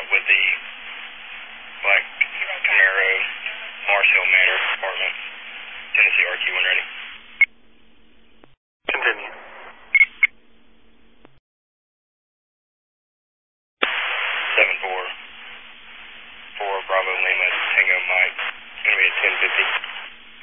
with the black Camaro, Marshall Manor Apartment, Tennessee RQ when ready. Continue. 7-4, 4 Bravo Lima, Tango Mike. It's going to be at 10:50.